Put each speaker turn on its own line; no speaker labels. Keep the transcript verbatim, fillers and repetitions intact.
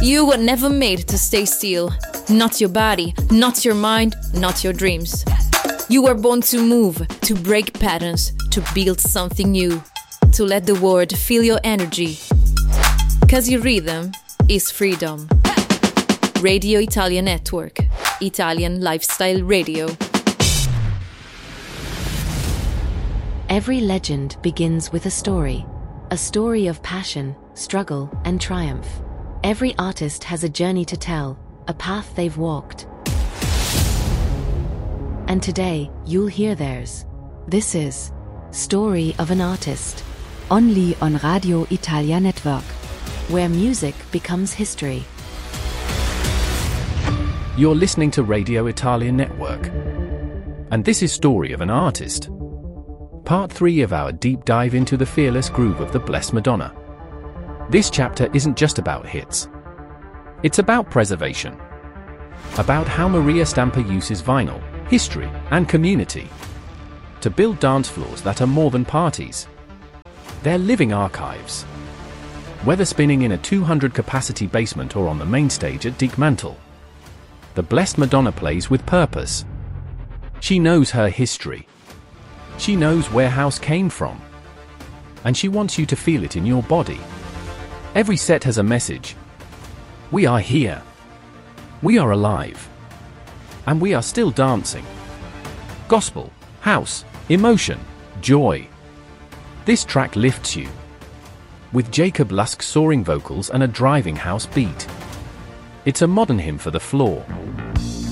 You were never made to stay still. Not your body, not your mind, not your dreams. You were born to move, to break patterns, to build something new, to let the world feel your energy. 'Cause your rhythm is freedom. Radio Italia Network, Italian Lifestyle Radio.
Every legend begins with a story. A story of passion, struggle, and triumph. Every artist has a journey to tell, a path they've walked. And today, you'll hear theirs. This is Story of an Artist.
Only on Radio Italia Network,
where music becomes history.
You're listening to Radio Italia Network. And this is Story of an Artist. Part three of our deep dive into the fearless groove of the Blessed Madonna. This chapter isn't just about hits. It's about preservation. About how Maria Stampa uses vinyl, history, and community to build dance floors that are more than parties. They're living archives. Whether spinning in a two hundred capacity basement or on the main stage at Diekmantel, the Blessed Madonna plays with purpose. She knows her history. She knows where house came from. And she wants you to feel it in your body. Every set has a message. We are here. We are alive. And we are still dancing. Gospel, house, emotion, joy. This track lifts you. With Jacob Lusk's soaring vocals and a driving house beat. It's a modern hymn for the floor.